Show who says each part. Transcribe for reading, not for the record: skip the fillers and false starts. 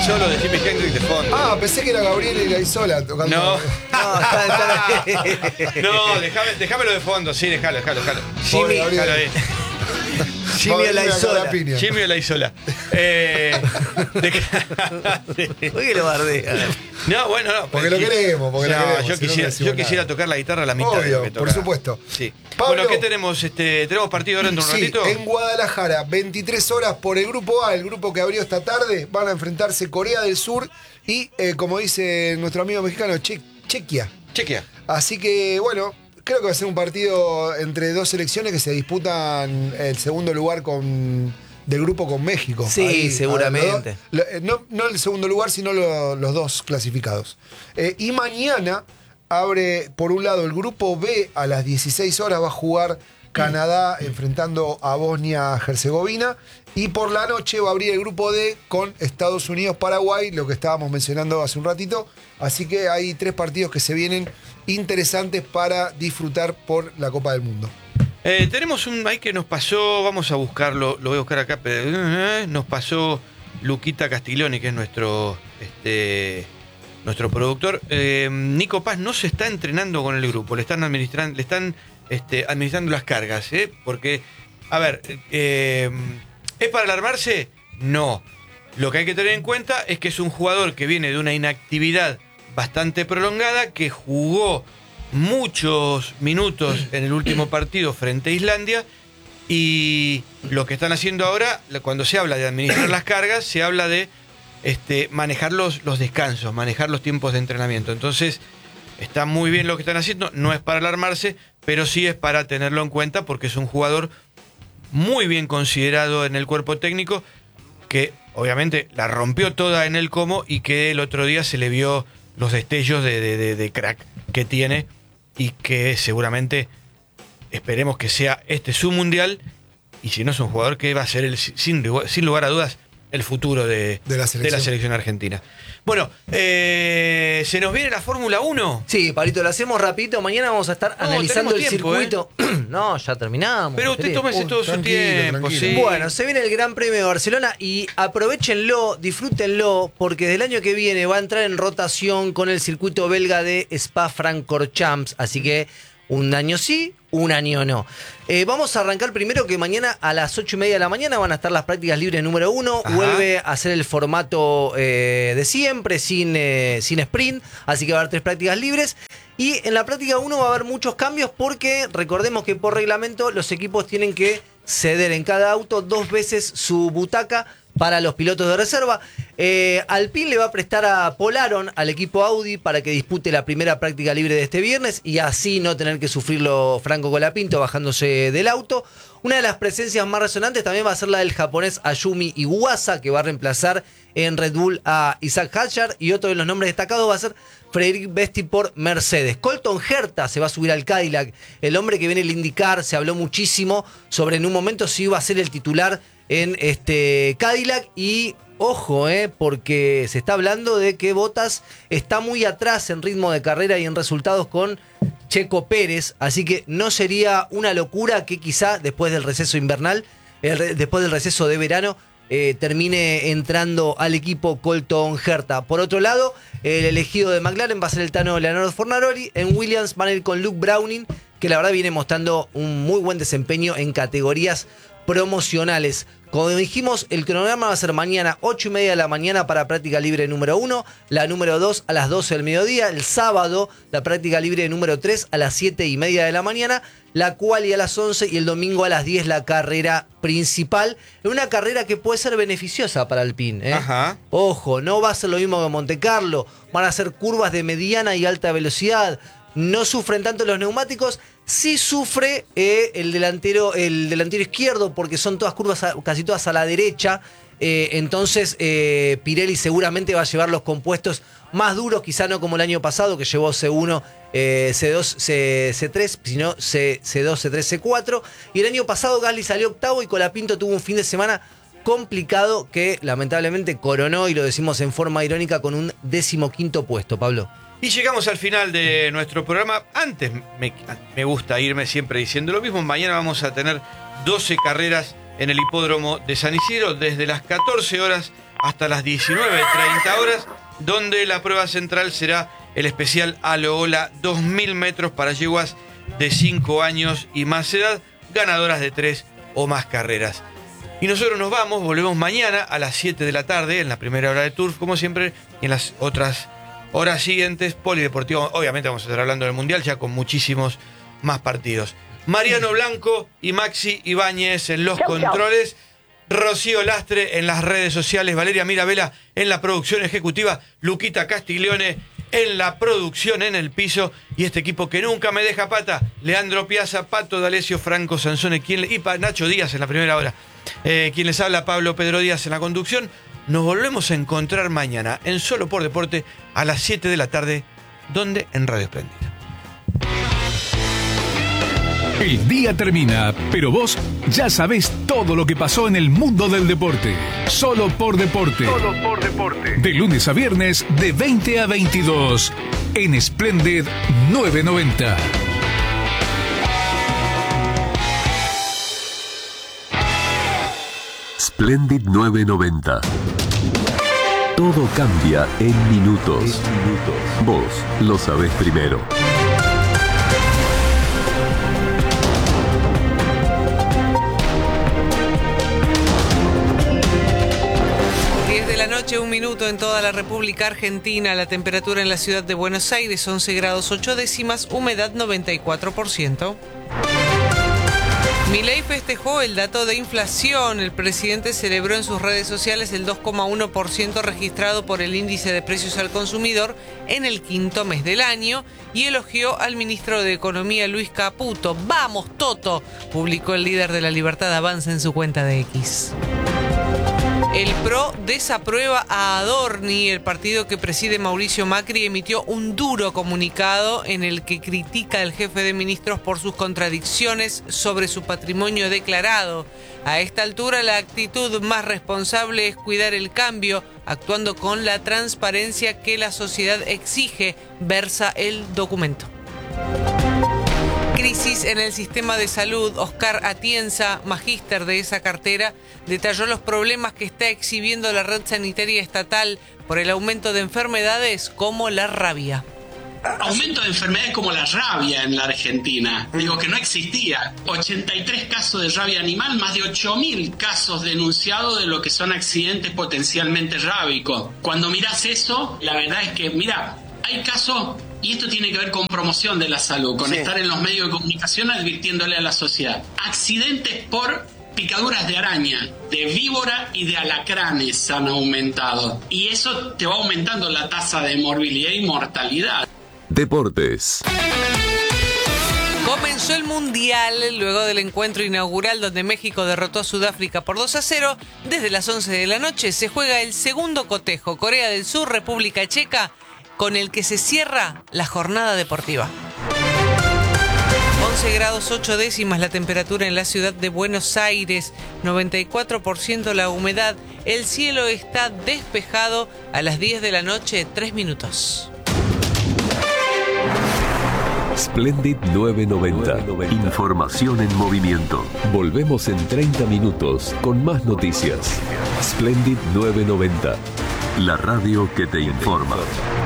Speaker 1: solo de Jimi Hendrix de fondo.
Speaker 2: Ah, pensé que era Gabriel y la Isola tocando.
Speaker 1: No.
Speaker 3: No, está
Speaker 1: No, déjamelo de fondo, sí, déjalo.
Speaker 3: Jimmy,
Speaker 1: Déjalo ahí.
Speaker 3: Jimmy a la Isola.
Speaker 1: Jimmy o la Isola.
Speaker 3: Oye, lo bardea.
Speaker 1: No, bueno, no.
Speaker 2: Porque lo queremos, porque lo queremos.
Speaker 1: Yo quisiera tocar la guitarra a la mitad de lo
Speaker 2: Obvio,
Speaker 1: que toca.
Speaker 2: por supuesto.
Speaker 1: Sí.
Speaker 2: Pablo,
Speaker 1: Bueno, ¿qué tenemos? ¿Tenemos partido ahora dentro de un ratito?
Speaker 2: En Guadalajara, 23 horas por el grupo A, el grupo que abrió esta tarde, van a enfrentarse Corea del Sur y, como dice nuestro amigo mexicano, Chequia. Así que, bueno, creo que va a ser un partido entre dos selecciones que se disputan el segundo lugar del grupo con México.
Speaker 3: Sí,
Speaker 2: ahí,
Speaker 3: seguramente.
Speaker 2: No el segundo lugar, sino los dos clasificados. Y mañana abre, por un lado, el grupo B a las 16 horas va a jugar Canadá enfrentando a Bosnia-Herzegovina. Y por la noche va a abrir el grupo D con Estados Unidos-Paraguay, lo que estábamos mencionando hace un ratito. Así que hay 3 partidos que se vienen interesantes para disfrutar por la Copa del Mundo.
Speaker 1: Tenemos un ahí que nos pasó, vamos a buscarlo, lo voy a buscar acá, pero nos pasó Luquita Castiglioni, que es nuestro productor. Nico Paz no se está entrenando con el grupo, le están administrando las cargas, porque, a ver, ¿es para alarmarse? No. Lo que hay que tener en cuenta es que es un jugador que viene de una inactividad bastante prolongada, que jugó muchos minutos en el último partido frente a Islandia, y lo que están haciendo ahora, cuando se habla de administrar las cargas, se habla de manejar los descansos, manejar los tiempos de entrenamiento. Entonces, está muy bien lo que están haciendo, no es para alarmarse, pero sí es para tenerlo en cuenta porque es un jugador muy bien considerado en el cuerpo técnico, que obviamente la rompió toda en el Como y que el otro día se le vio los destellos de crack que tiene, y que seguramente esperemos que sea su mundial, y si no es un jugador que va a ser sin lugar a dudas el futuro de la selección argentina. Bueno, ¿se nos viene la Fórmula 1?
Speaker 3: Sí, Pablito, lo hacemos rapidito. Mañana vamos a estar analizando el
Speaker 1: tiempo,
Speaker 3: circuito. No, ya terminamos.
Speaker 1: Pero usted tómese todo su tiempo. Sí.
Speaker 3: Bueno, se viene el Gran Premio de Barcelona y aprovechenlo, disfrútenlo, porque del año que viene va a entrar en rotación con el circuito belga de Spa-Francorchamps. Así que un año sí, un año no. Vamos a arrancar primero que mañana a las 8:30 de la mañana van a estar las prácticas libres número 1.
Speaker 1: Ajá.
Speaker 3: Vuelve a ser el formato de siempre, sin sprint. Así que va a haber 3 prácticas libres. Y en la práctica 1 va a haber muchos cambios porque recordemos que por reglamento los equipos tienen que ceder en cada auto 2 veces su butaca para los pilotos de reserva. Alpine le va a prestar a Polaron al equipo Audi para que dispute la primera práctica libre de este viernes y así no tener que sufrirlo Franco Colapinto bajándose del auto. Una de las presencias más resonantes también va a ser la del japonés Ayumi Iwasa, que va a reemplazar en Red Bull a Isaac Hadjar, y otro de los nombres destacados va a ser Frédéric Besti por Mercedes. Colton Herta se va a subir al Cadillac, el hombre que viene el IndyCar. Se habló muchísimo sobre en un momento si iba a ser el titular en Cadillac, y ojo, porque se está hablando de que Bottas está muy atrás en ritmo de carrera y en resultados con Checo Pérez, así que no sería una locura que quizá después del receso invernal, después del receso de verano, termine entrando al equipo Colton Herta. Por otro lado, el elegido de McLaren va a ser el tano Leonardo Fornaroli. En Williams van a ir con Luke Browning, que la verdad viene mostrando un muy buen desempeño en categorías promocionales. Como dijimos, el cronograma va a ser mañana 8:30 de la mañana para práctica libre número 1, la número 2 a las 12 del mediodía, el sábado la práctica libre número 3 a las 7:30 de la mañana, la quali a las 11 y el domingo a las 10 la carrera principal, en una carrera que puede ser beneficiosa para Alpine.
Speaker 1: Ajá.
Speaker 3: Ojo, no va a ser lo mismo que Monte Carlo, van a ser curvas de mediana y alta velocidad. No sufren tanto los neumáticos, sí sufre el delantero izquierdo, porque son todas curvas casi todas a la derecha. Entonces Pirelli seguramente va a llevar los compuestos más duros, quizá no como el año pasado que llevó C1, C2, C3, sino C2, C3, C4. Y el año pasado Gasly salió octavo y Colapinto tuvo un fin de semana complicado que lamentablemente coronó, y lo decimos en forma irónica, con un 15º puesto, Pablo.
Speaker 1: Y llegamos al final de nuestro programa. Antes me gusta irme siempre diciendo lo mismo. Mañana vamos a tener 12 carreras en el hipódromo de San Isidro, desde las 14 horas hasta las 19:30 horas, donde la prueba central será el especial Alola 2000 metros para yeguas de 5 años y más edad, ganadoras de 3 o más carreras. Y nosotros volvemos mañana a las 7 de la tarde, en la primera hora de Turf, como siempre, y en las otras horas siguientes, Polideportivo. Obviamente vamos a estar hablando del Mundial, ya con muchísimos más partidos. Mariano Blanco y Maxi Ibáñez en los controles. Rocío Lastre en las redes sociales, Valeria Mirabella en la producción ejecutiva, Luquita Castiglione en la producción en el piso, y este equipo que nunca me deja pata, Leandro Piazza, Pato D'Alessio, Franco Sansone y Nacho Díaz en la primera hora. Quien les habla, Pablo Pedro Díaz en la conducción. Nos volvemos a encontrar mañana en Solo por Deporte a las 7 de la tarde, donde en Radio Espléndida.
Speaker 4: El día termina, pero vos ya sabés todo lo que pasó en el mundo del deporte. Solo por Deporte. Solo por Deporte. De lunes a viernes, de 20 a 22. En Splendid 990.
Speaker 5: Splendid 990. Todo cambia en minutos. Vos lo sabés primero.
Speaker 6: 1 minuto en toda la República Argentina. La temperatura en la ciudad de Buenos Aires, 11 grados 8 décimas, humedad 94%. Milei festejó el dato de inflación. El presidente celebró en sus redes sociales el 2,1% registrado por el índice de precios al consumidor en el quinto mes del año y elogió al ministro de Economía, Luis Caputo. ¡Vamos, Toto!, publicó el líder de la Libertad Avanza en su cuenta de X. El PRO desaprueba a Adorni. El partido que preside Mauricio Macri emitió un duro comunicado en el que critica al jefe de ministros por sus contradicciones sobre su patrimonio declarado. A esta altura, la actitud más responsable es cuidar el cambio, actuando con la transparencia que la sociedad exige, versa el documento. Crisis en el sistema de salud. Oscar Atienza, magíster de esa cartera, detalló los problemas que está exhibiendo la red sanitaria estatal por el aumento de enfermedades como la rabia.
Speaker 7: Aumento de enfermedades como la rabia en la Argentina. Digo que no existía. 83 casos de rabia animal, más de 8.000 casos denunciados de lo que son accidentes potencialmente rábicos. Cuando mirás eso, la verdad es que, mira, hay casos... Y esto tiene que ver con promoción de la salud, con estar en los medios de comunicación advirtiéndole a la sociedad. Accidentes por picaduras de araña, de víbora y de alacranes han aumentado. Y eso te va aumentando la tasa de morbilidad y mortalidad.
Speaker 5: Deportes.
Speaker 6: Comenzó el Mundial luego del encuentro inaugural donde México derrotó a Sudáfrica por 2-0. Desde las 11 de la noche se juega el segundo cotejo, Corea del Sur, República Checa, con el que se cierra la jornada deportiva. 11 grados 8 décimas la temperatura en la ciudad de Buenos Aires, 94% la humedad, el cielo está despejado a las 10 de la noche, 3 minutos.
Speaker 5: Splendid 990. Información en movimiento. Volvemos en 30 minutos con más noticias. Splendid 990. La radio que te informa.